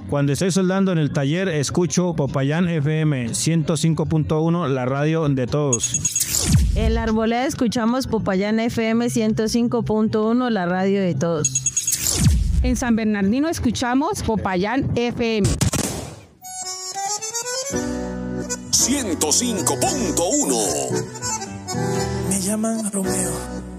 Cuando estoy soldando en el taller, escucho Popayán FM 105.1, la radio de todos. En la Arboleda escuchamos Popayán FM 105.1, la radio de todos. En San Bernardino escuchamos Popayán FM 105.1. Me llaman Romeo.